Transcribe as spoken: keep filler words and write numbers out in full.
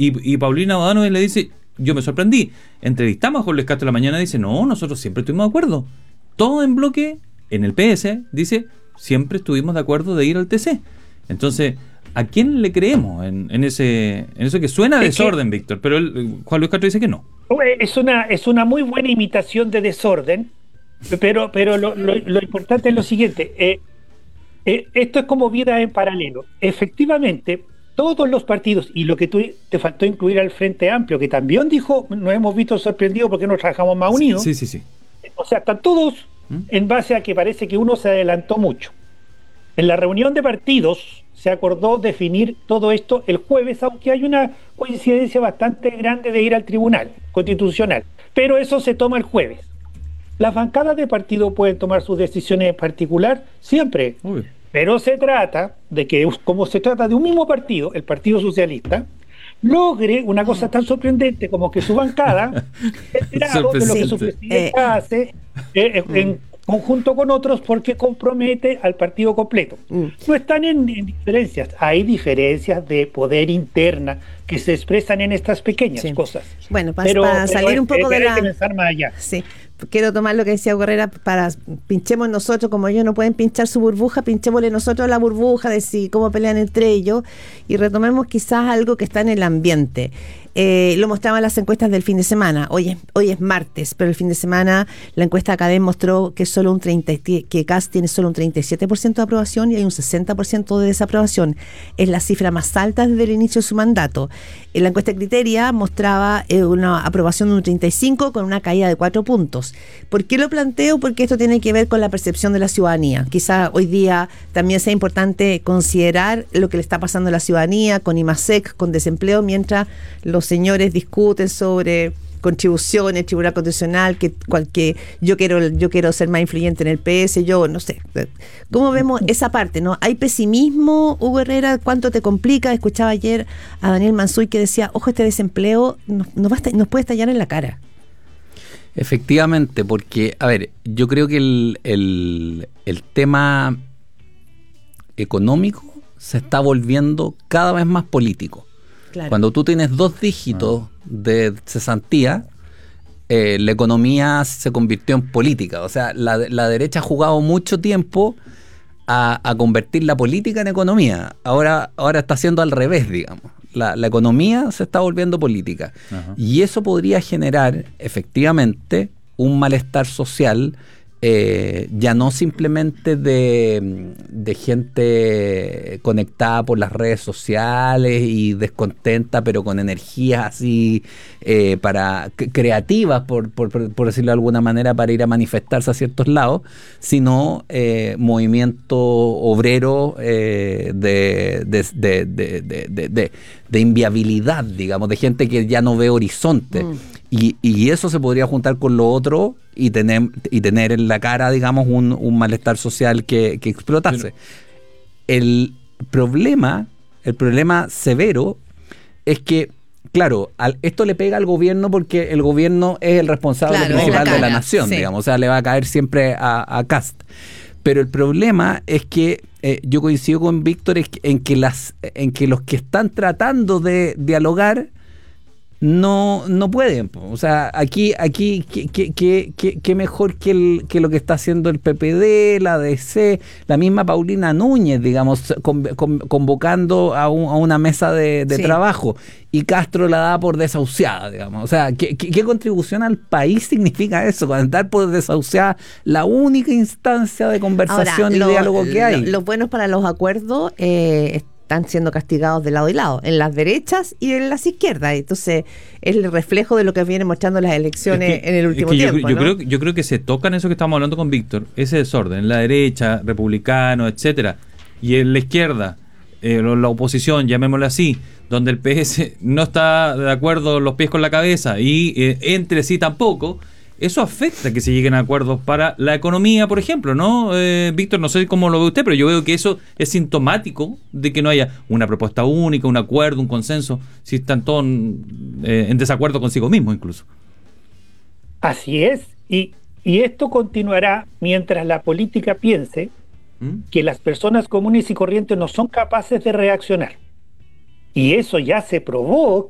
Y, y Paulina O'Donoghue le dice, yo me sorprendí, entrevistamos a Jorge Castro la mañana, dice, no, nosotros siempre estuvimos de acuerdo. Todo en bloque, en el P S, dice, siempre estuvimos de acuerdo de ir al T C. Entonces, ¿a quién le creemos en, en ese en eso que suena a desorden, que, Víctor? Pero él, Juan Luis Castro dice que no. Es una, es una muy buena imitación de desorden, pero, pero lo, lo, lo importante es lo siguiente. Eh, eh, esto es como vida en paralelo. Efectivamente, todos los partidos, y lo que tú te faltó incluir al Frente Amplio, que también dijo, nos hemos visto sorprendidos porque no trabajamos más unidos. Sí, sí, sí. O sea, están todos ¿Mm? en base a que parece que uno se adelantó mucho. En la reunión de partidos se acordó definir todo esto el jueves, aunque hay una coincidencia bastante grande de ir al Tribunal Constitucional. Pero eso se toma el jueves. Las bancadas de partido pueden tomar sus decisiones en particular siempre. Uy. Pero se trata de que, como se trata de un mismo partido, el Partido Socialista, logre una cosa tan sorprendente como que su bancada, enterado de lo que su presidenta eh. hace eh, en, en conjunto con otros, porque compromete al partido completo. Mm. No están en, en diferencias, hay diferencias de poder interna que se expresan en estas pequeñas sí. cosas. Bueno, para, pero, para salir pero, un poco de la... Hay que pensar más allá. Sí. Quiero tomar lo que decía Herrera para pinchemos nosotros, como ellos no pueden pinchar su burbuja, pinchémosle nosotros la burbuja de si cómo pelean entre ellos y retomemos quizás algo que está en el ambiente. Eh, lo mostraban las encuestas del fin de semana. Hoy es, hoy es martes, pero el fin de semana la encuesta Academ mostró que solo un treinta que Kast tiene solo un treinta y siete por ciento de aprobación y hay un sesenta por ciento de desaprobación. Es la cifra más alta desde el inicio de su mandato. En la encuesta Criteria mostraba eh, una aprobación de un treinta y cinco por ciento con una caída de cuatro puntos. ¿Por qué lo planteo? Porque esto tiene que ver con la percepción de la ciudadanía. Quizá hoy día también sea importante considerar lo que le está pasando a la ciudadanía con IMASEC, con desempleo, mientras los señores discuten sobre contribuciones, Tribunal Constitucional, que, cual, que yo quiero yo quiero ser más influyente en el P S, yo no sé. ¿Cómo vemos esa parte, no? ¿Hay pesimismo, Hugo Herrera? ¿Cuánto te complica? Escuchaba ayer a Daniel Mansuy que decía, ojo, este desempleo nos, nos, va a estallar, nos puede estallar en la cara. Efectivamente, porque, a ver, yo creo que el, el, el tema económico se está volviendo cada vez más político. Claro. Cuando tú tienes dos dígitos ah. de cesantía, eh, la economía se convirtió en política. O sea, la, la derecha ha jugado mucho tiempo a, a convertir la política en economía. Ahora, ahora está haciendo al revés, digamos. La, la economía se está volviendo política. Ajá. Y eso podría generar, efectivamente, un malestar social, eh, ya no simplemente de, de gente conectada por las redes sociales y descontenta, pero con energías así eh, para creativas, por, por, por decirlo de alguna manera, para ir a manifestarse a ciertos lados, sino eh, movimiento obrero eh, de, de, de, de, de, de, de, de inviabilidad, digamos, de gente que ya no ve horizonte. Mm. Y, y eso se podría juntar con lo otro y tener y tener en la cara, digamos, un, un malestar social que, que explotase. Pero el problema, el problema severo es que, claro, al, esto le pega al gobierno porque el gobierno es el responsable claro, principal la de la nación, sí. digamos, o sea, le va a caer siempre a, a Kast. Pero el problema es que eh, yo coincido con Víctor en que las, en que los que están tratando de dialogar no no pueden. O sea, aquí aquí qué que, que, que, que mejor que, el, que lo que está haciendo el P P D, la D C, la misma Paulina Núñez, digamos, con, con, convocando a, un, a una mesa de, de sí. trabajo, y Castro la da por desahuciada, digamos. O sea, ¿qué, qué, qué contribución al país significa eso? Cuando dar por desahuciada la única instancia de conversación Ahora, y lo, diálogo que hay. Lo, los buenos para los acuerdos eh, están siendo castigados de lado y lado, en las derechas y en las izquierdas. Entonces, es el reflejo de lo que vienen mostrando las elecciones es que, en el último es que tiempo. Yo, yo, ¿no? creo, yo creo que se tocan eso que estamos hablando con Víctor, ese desorden, en la derecha, republicano, etcétera, y en la izquierda, eh, la oposición, llamémosla así, donde el P S no está de acuerdo los pies con la cabeza y eh, entre sí tampoco. Eso afecta que se lleguen a acuerdos para la economía, por ejemplo, ¿no? Eh, Víctor, no sé cómo lo ve usted, pero yo veo que eso es sintomático de que no haya una propuesta única, un acuerdo, un consenso, si están todos eh, en desacuerdo consigo mismos incluso. Así es, y, y esto continuará mientras la política piense ¿Mm? que las personas comunes y corrientes no son capaces de reaccionar. Y eso ya se probó